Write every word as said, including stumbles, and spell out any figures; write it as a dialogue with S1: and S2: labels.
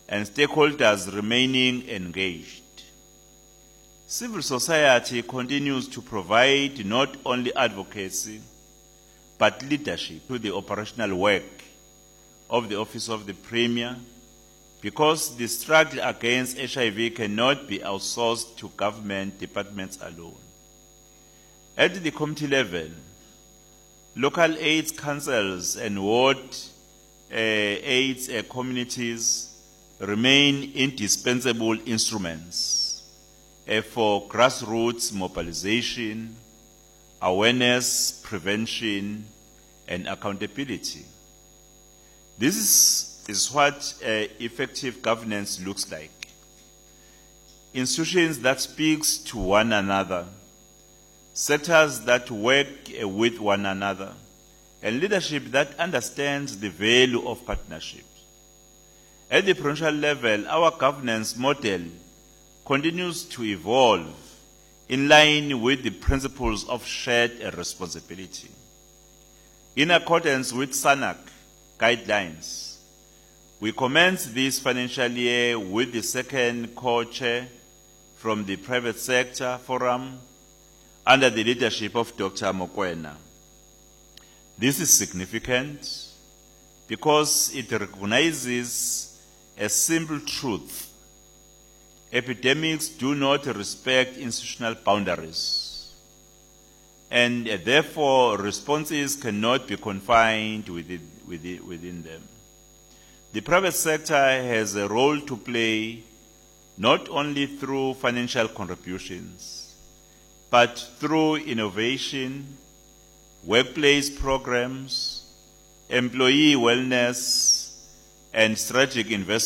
S1: and stakeholders remaining engaged. Civil society continues to provide not only advocacy, but leadership to the operational work of the Office of the Premier, because the struggle against H I V cannot be outsourced to government departments alone. At the community level, local AIDS councils and ward uh, AIDS uh, communities remain indispensable instruments uh, for grassroots mobilization, awareness, prevention, and accountability. This is, is what uh, effective governance looks like. Institutions that speak to one another, sectors that work uh, with one another, and leadership that understands the value of partnership. At the provincial level, our governance model continues to evolve in line with the principles of shared responsibility. In accordance with S A N A C guidelines, we commence this financial year with the second co-chair from the private sector forum under the leadership of Doctor Mokoena. This is significant because it recognizes a simple truth. Epidemics do not respect institutional boundaries, and therefore responses cannot be confined within, within, within them. The private sector has a role to play not only through financial contributions, but through innovation, workplace programs, employee wellness, and strategic investment.